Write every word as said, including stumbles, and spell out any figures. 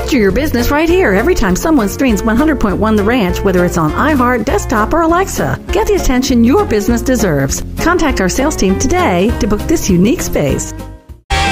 Feature your business right here every time someone streams one hundred point one The Ranch, whether it's on iHeart, desktop, or Alexa. Get the attention your business deserves. Contact our sales team today to book this unique space.